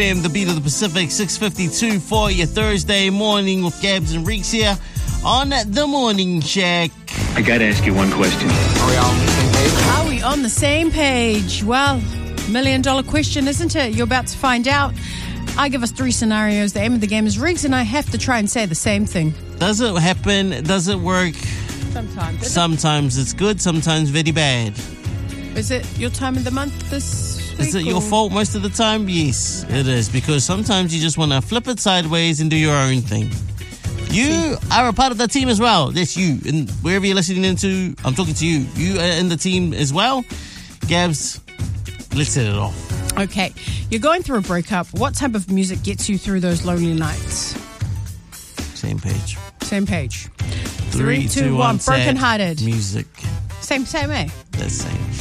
The beat of the Pacific, 6:52 for your Thursday morning with Gabs and Reeks here on The Morning Shack. I gotta ask you one question. Are we all on the same page? Are we on the same page? Well, $1 million question, isn't it? You're about to find out. I give us 3 scenarios. The aim of the game is Riggs, and I have to try and say the same thing. Does it happen? Does it work? Sometimes. Sometimes it's good, sometimes very bad. Is it your time of the month this week? Is it your fault most of the time? Yes, it is. Because sometimes you just want to flip it sideways and do your own thing. You are a part of the team as well. That's you. And wherever you're listening into, I'm talking to you. You are in the team as well. Gabs, let's hit it off. Okay. You're going through a breakup. What type of music gets you through those lonely nights? Same page. Same page. 3, 2, 1. Brokenhearted. Music. Same, eh? The same.